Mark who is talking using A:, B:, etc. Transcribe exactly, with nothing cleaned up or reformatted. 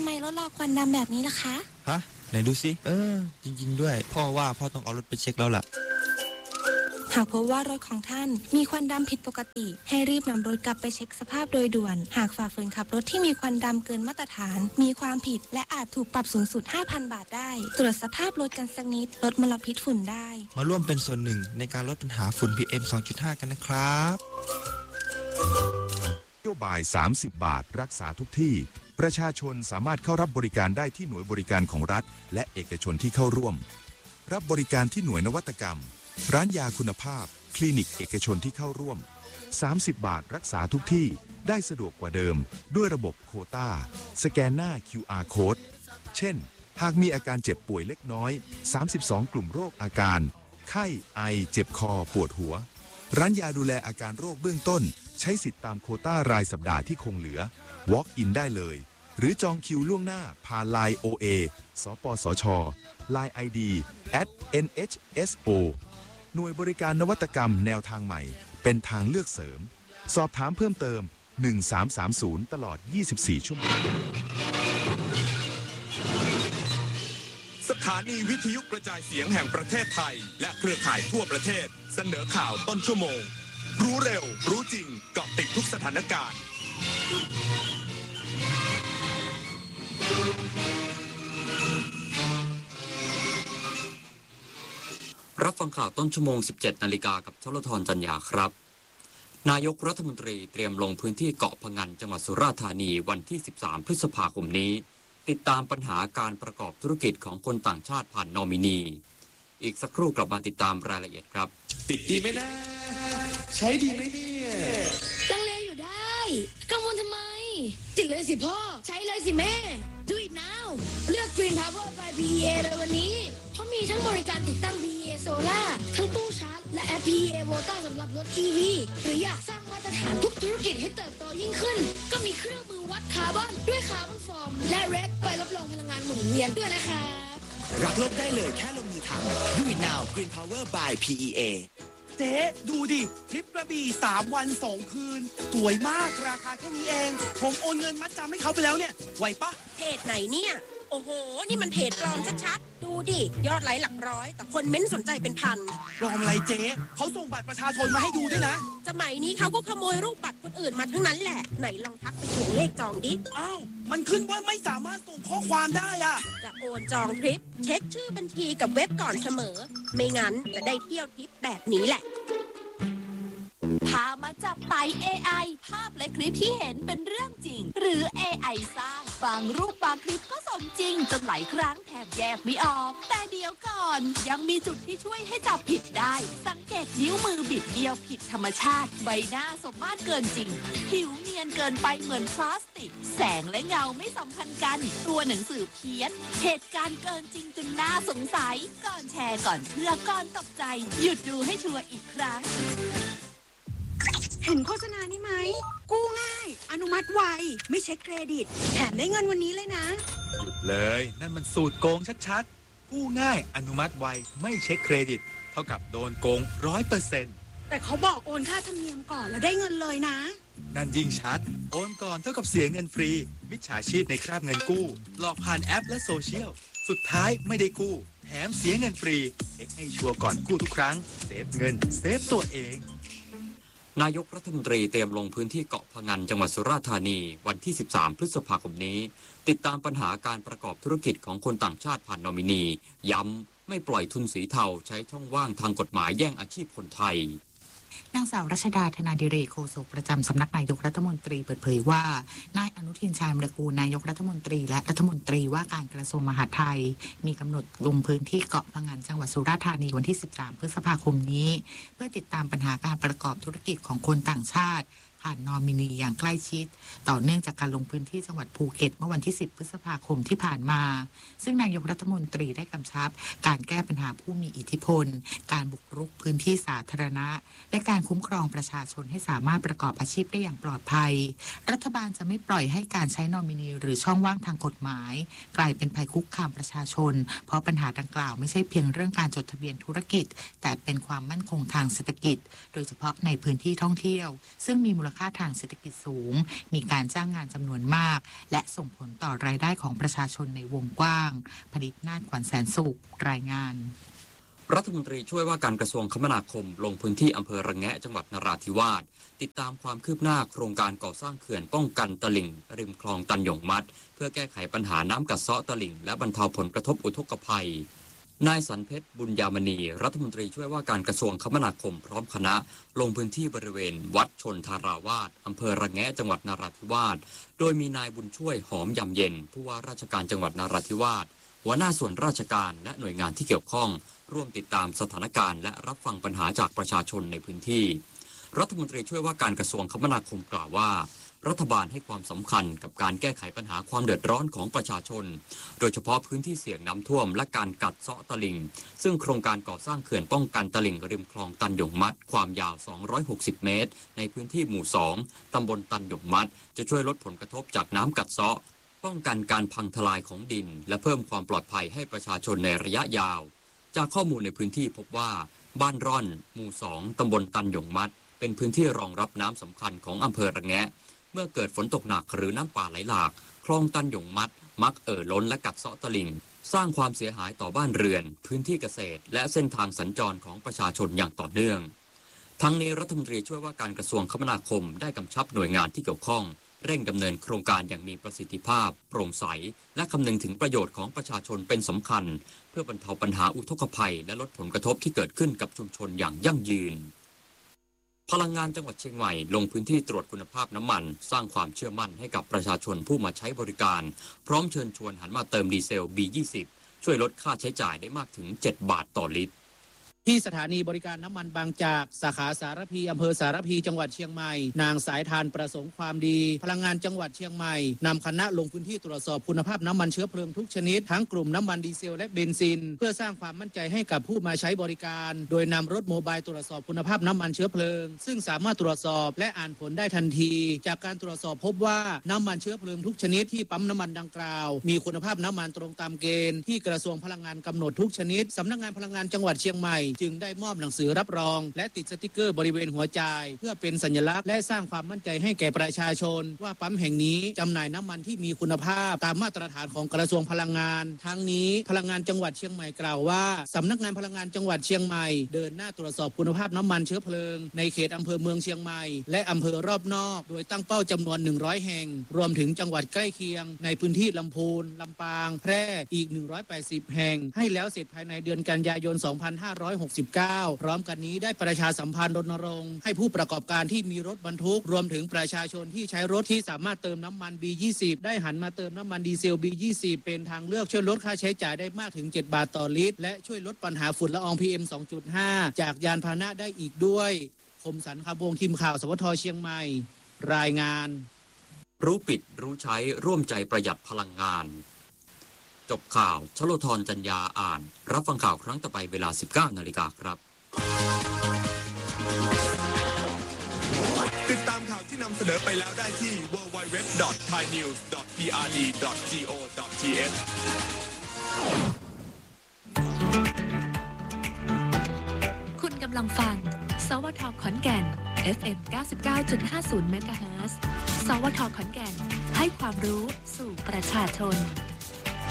A: ไมรถเราควันดำแบบนี้ล่ะคะ
B: ฮะไหนดูสิเออจริงๆด้วยพ่อว่าพ่อต้องเอารถไปเช็คแล้วล่ะ
A: หากพบว่ารถของท่านมีควันดำผิดปกติให้รีบนำรถกลับไปเช็คสภาพโดยด่วนหากฝ่าฝืนขับรถที่มีควันดำเกินมาตรฐานมีความผิดและอาจถูกปรับสูงสุด ห้าพัน บาทได้ตรวจสภาพรถกันสักนิดลดมลพิษฝุ่นได้
B: มาร่วมเป็นส่วนหนึ่งในการลดปัญหาฝุ่น พี เอ็ม สองจุดห้า กันนะครับ
C: นโยบายสามสิบบาทรักษาทุกที่ประชาชนสามารถเข้ารับบริการได้ที่หน่วยบริการของรัฐและเอกชนที่เข้าร่วมรับบริการที่หน่วยนวัตกรรมร้านยาคุณภาพคลินิกเอกชนที่เข้าร่วมสามสิบบาทรักษาทุกที่ได้สะดวกกว่าเดิมด้วยระบบโควต้าสแกนหน้า คิว อาร์ Code เช่นหากมีอาการเจ็บป่วยเล็กน้อยสามสิบสองกลุ่มโรคอาการไข้ไอเจ็บคอปวดหัวร้านยาดูแลอาการโรคเบื้องต้นใช้สิทธิตามโควต้ารายสัปดาห์ที่คงเหลือ Walk in ได้เลยหรือจองคิวล่วงหน้าผ่าน ไลน์ โอ เอ สปสช ไลน์ ไอ ดี แอท เอ็น เอช เอส โอ หน่วยบริการนวัตกรรมแนวทางใหม่เป็นทางเลือกเสริมสอบถามเพิ่มเติมหนึ่งสามสามศูนย์ตลอดยี่สิบสี่ชั่วโมง
D: สถานีวิทยุกระจายเสียงแห่งประเทศไทยและเครือข่ายทั่วประเทศเสนอข่าวต้นชั่วโมงรู้เร็วรู้จริงเกาะติดทุกสถานการณ์
E: รับฟังข่าวต้นชั่วโมง สิบเจ็ด นาฬิกากับชลธรจันยาครับนายกรัฐมนตรีเตรียมลงพื้นที่เกาะพะงันจังหวัดสุราษฎร์ธานีวันที่สิบสามพฤษภาคมนี้ติดตามปัญหาการประกอบธุรกิจของคนต่างชาติผ่านนอมินีอีกสักครู่กลับมาติดตามรายละเอียดครับ
D: ติดดีไหมนะใช้ดีไหมเนี่ย
F: ลังเลอยู่ได้กังวลทำไมติดเลยสิพ่อใช้เลยสิแม่ Do it now เลือก Green Power by พี อี เอ เลยวันนี้เพราะมีทั้งบริการติดตั้ง พี อี เอ Solar ทั้งตู้ชาร์จและแอป พี อี เอ Volta สำหรับรถ อี วี หรืออยากสร้างมาตรฐานทุกธุรกิจให้เติบโตยิ่งขึ้นก็มีเครื่องมือวัดคาร์บอนด้วยคาร์บอนฟอร์มและเรคใบรับรองพลังงานหมุนเวียนด้วยนะคะ
G: รักโลกได้เลยแค่ลงมือทำ Do it now Green Power by พี อี เอ
H: เจ๊ดูดิทริปกระบี่สามวันสองคืนสวยมากราคาแค่นี้เองผมโอนเงินมัดจำให้เขาไปแล้วเนี่ยไหวปะ
I: เพจไหนเนี่ยโอ้โหนี่มันเพจปลอมชัดๆดูดิยอดไลค์หลักร้อยแต่คนเม้นสนใจเป็นพัน
H: ปลอมอะไรเจ๊เขาส่งบัตรประชาชนมาให้ดูด้วยนะ
I: สมัยนี้เขาก็ขโมยรูปบัตรคนอื่นมาทั้งนั้นแหละไหนลองทักไปถึงเลขจองดิ
H: อ้าวมันขึ้นว่าไม่สามารถส่งข้อความได้อะ
I: จะโอนจองทริปเช็คชื่อบัญชีกับเว็บก่อนเสมอไม่งั้นจะได้เที่ยวทริปแบบนี้แหละ
J: พามาจับไต่ เอ ไอ ภาพและคลิปที่เห็นเป็นเรื่องจริงหรือ เอ ไอ สร้างบางรูปบางคลิปก็สมจริงจนหลายครั้งแทบแยกไม่ออกแต่เดี๋ยวก่อนยังมีจุดที่ช่วยให้จับผิดได้สังเกตนิ้วมือบิดเบี้ยวผิดธรรมชาติใบหน้าสมมาตรเกินจริงผิวเนียนเกินไปเหมือนพลาสติกแสงและเงาไม่สัมพันธ์กันตัวหนังสือเพี้ยนเหตุการณ์เกินจริงจนน่าสงสัยก่อนแชร์ก่อนเชื่อก่อนตกใจหยุดดูให้ชัวร์อีกครั้ง
K: เห็นโฆษณานี้ไหมกู้ง่ายอนุมัติไวไม่เช็คเครดิตแถมได้เงินวันนี้เลยนะ
B: หยุดเลยนั่นมันสูตรโกงชัดๆกู้ง่ายอนุมัติไวไม่เช็คเครดิตเท่ากับโดนโกง ร้อยเปอร์เซ็นต์
K: แต่เขาบอกโอนค่าธรรมเนียมก่อนแล้วได้เงินเลยนะ
B: นั่นยิ่งชัดโอนก่อนเท่ากับเสียเงินฟรีมิจฉาชีพในคราบเงินกู้หลอกผ่านแอปและโซเชียลสุดท้ายไม่ได้กู้แถมเสียเงินฟรีเช็คให้ชัวร์ก่อนกู้ทุกครั้งเซฟเงินเซฟตัวเอง
E: นายกรัฐมนตรีเตรียมลงพื้นที่เกาะพะงันจังหวัดสุราษฎร์ธานีวันที่สิบสามพฤษภาคมนี้ติดตามปัญหาการประกอบธุรกิจของคนต่างชาติผ่านนอมินีย้ำไม่ปล่อยทุนสีเทาใช้ช่องว่างทางกฎหมายแย่งอาชีพคนไทย
L: นางสาวรัชดาธนาดิเรกโฆษกประจำสำนักนายกรัฐมนตรีเปิดเผยว่านายอนุทินชาญวิรากูลนายกรัฐมนตรีและรัฐมนตรีว่าการกระทรวงมหาดไทยมีกำหนดลงพื้นที่เกาะพะงันจังหวัดสุราษฎร์ธานีวันที่สิบสามพฤษภาคมนี้เพื่อติดตามปัญหาการประกอบธุรกิจของคนต่างชาติผ่านนอมินีอย่างใกล้ชิดต่อเนื่องจากการลงพื้นที่จังหวัดภูเก็ตเมื่อวันที่สิบพฤษภาคมที่ผ่านมาซึ่งนายกรัฐมนตรีได้กำชับการแก้ปัญหาผู้มีอิทธิพลการบุกรุกพื้นที่สาธารณะและการคุ้มครองประชาชนให้สามารถประกอบอาชีพได้อย่างปลอดภัยรัฐบาลจะไม่ปล่อยให้การใช้นอมินีหรือช่องว่างทางกฎหมายกลายเป็นภัยคุกคามประชาชนเพราะปัญหาดังกล่าวไม่ใช่เพียงเรื่องการจดทะเบียนธุรกิจแต่เป็นความมั่นคงทางเศรษฐกิจโดยเฉพาะในพื้นที่ท่องเที่ยวซึ่งมีมูลค่าทางเศรษฐกิจสูงมีการจ้างงานจำนวนมากและส่งผลต่อรายได้ของประชาชนในวงกว้างผลิตนาฏขวัญแสนสุขรายงาน
E: รัฐมนตรีช่วยว่าการกระทรวงคมนาคมลงพื้นที่อำเภอระแงะจังหวัดนราธิวาสติดตามความคืบหน้าโครงการก่อสร้างเขื่อนป้องกันตลิ่งริมคลองตันหยงมัดเพื่อแก้ไขปัญหาน้ำกัดเซาะตลิ่งและบรรเทาผลกระทบอุทกภัยนายสันเพชรบุญยามณีรัฐมนตรีช่วยว่าการกระทรวงคมนาคมพร้อมคณะลงพื้นที่บริเวณวัดชนทาราวาสอำเภอระแงะจังหวัดนราธิวาสโดยมีนายบุญช่วยหอมยำเย็นผู้ว่าราชการจังหวัดนราธิวาสหัวหน้าส่วนราชการและหน่วยงานที่เกี่ยวข้องร่วมติดตามสถานการณ์และรับฟังปัญหาจากประชาชนในพื้นที่รัฐมนตรีช่วยว่าการกระทรวงคมนาคมกล่าวว่ารัฐบาลให้ความสำคัญกับการแก้ไขปัญหาความเดือดร้อนของประชาชนโดยเฉพาะพื้นที่เสี่ยงน้ำท่วมและการกัดเซาะตลิ่งซึ่งโครงการก่อสร้างเขื่อนป้องกันตลิ่งริมคลองตันหยงมัดความยาวสองร้อยหกสิบเมตรในพื้นที่หมู่สองตำบลตันหยงมัดจะช่วยลดผลกระทบจากน้ำกัดเซาะป้องกันการพังทลายของดินและเพิ่มความปลอดภัยให้ประชาชนในระยะยาวจากข้อมูลในพื้นที่พบว่าบ้านร่อนหมู่สองตำบลตันหยงมัดเป็นพื้นที่รองรับน้ำสำคัญของอำเภอระแงะเมื่อเกิดฝนตกหนักหรือน้ำป่าไหลหลากคลองตันหยงมัดมักเอ่อล้นและกัดเซาะตลิ่งสร้างความเสียหายต่อบ้านเรือนพื้นที่เกษตรและเส้นทางสัญจรของประชาชนอย่างต่อเนื่องทั้งนี้รัฐมนตรีช่วยว่าการกระทรวงคมนาคมได้กำชับหน่วยงานที่เกี่ยวข้องเร่งดำเนินโครงการอย่างมีประสิทธิภาพโปร่งใสและคำนึงถึงประโยชน์ของประชาชนเป็นสำคัญเพื่อบรรเทาปัญหาอุทกภัยและลดผลกระทบที่เกิดขึ้นกับชุมชนอย่างยั่งยืนพลังงานจังหวัดเชียงใหม่ลงพื้นที่ตรวจคุณภาพน้ำมันสร้างความเชื่อมั่นให้กับประชาชนผู้มาใช้บริการพร้อมเชิญชวนหันมาเติมดีเซล บี ยี่สิบ ช่วยลดค่าใช้จ่ายได้มากถึงเจ็ดบาทต่อลิตร
H: ที่สถานีบริการน้ำมันบางจากสาขาสารพีอำเภอสารพีจังหวัดเชียงใหม่นางสายทานประสงค์ความดีพลังงานจังหวัดเชียงใหม่นำคณะลงพื้นที่ตรวจสอบคุณภาพน้ำมันเชื้อเพลิงทุกชนิดทั้งกลุ่มน้ำมันดีเซลและเบนซินเพื่อสร้างความมั่นใจให้กับผู้มาใช้บริการโดยนำรถโมบายตรวจสอบคุณภาพน้ำมันเชื้อเพลิงซึ่งสามารถตรวจสอบและอ่านผลได้ทันทีจากการตรวจสอบพบว่าน้ำมันเชื้อเพลิงทุกชนิดที่ปั๊มน้ำมันดังกล่าวมีคุณภาพน้ำมันตรงตามเกณฑ์ที่กระทรวงพลังงานกำหนดทุกชนิดสำนักงานพลังงานจังหวัดเชียงใหม่จึงได้มอบหนังสือรับรองและติดสติกเกอร์บริเวณหัวใจเพื่อเป็นสัญลักษณ์และสร้างความมั่นใจให้แก่ประชาชนว่าปั๊มแห่งนี้จำหน่ายน้ำมันที่มีคุณภาพตามมาตรฐานของกระทรวงพลังงานทั้งนี้พลังงานจังหวัดเชียงใหม่กล่าวว่าสำนักงานพลังงานจังหวัดเชียงใหม่เดินหน้าตรวจสอบคุณภาพน้ำมันเชื้อเพลิงในเขตอำเภอเมืองเชียงใหม่และอำเภอรอบนอกโดยตั้งเป้าจำนวนหนึ่งร้อยแห่งรวมถึงจังหวัดใกล้เคียงในพื้นที่ลำพูนลำปางแพร่อีกหนึ่งร้อยแปดสิบแห่งให้แล้วเสร็จภายในเดือนกันยายนสองพันห้าร้อยหกสิบเก้าพร้อมกันนี้ได้ประชาสัมพันธ์รณรงค์ให้ผู้ประกอบการที่มีรถบรรทุกรวมถึงประชาชนที่ใช้รถที่สามารถเติมน้ำมัน บี ยี่สิบ ได้หันมาเติมน้ำมันดีเซล บี ยี่สิบ เป็นทางเลือกช่วยลดค่าใช้จ่ายได้มากถึงเจ็ดบาทต่อลิตรและช่วยลดปัญหาฝุ่นละออง พี เอ็ม สองจุดห้า จากยานพาหนะได้อีกด้วยคมสันต์ คำวงศ์ทีมข่าวสวทเชียงใหม่รายงาน
E: รู้ปิดรู้ใช้ร่วมใจประหยัดพลังงานจบข่าวชโลธรจัญญาอ่านรับฟังข่าวครั้งต่อไปเวลา สิบเก้านาฬิกาครับ
D: ติดตามข่าวที่นำเสนอไปแล้วได้ที่ ดับเบิลยู ดับเบิลยู ดับเบิลยู ดอท ไทยนิวส์ ดอท พี อาร์ ดี ดอท โก ดอท ที เอช
M: คุณกำลังฟังสวท.ขอนแก่น เอฟ เอ็ม เก้าสิบเก้าจุดห้าศูนย์ เมกะเฮิรตซ์ สวท.ขอนแก่นให้ความรู้สู่ประชาชน